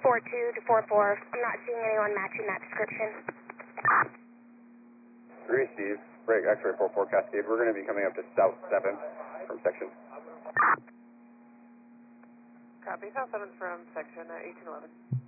42 to 44. I'm not seeing anyone matching that description. 3 Steve, break X-ray 44 Cascade. We're going to be coming up to South 7 from section. Copy, South 7 from section 1811.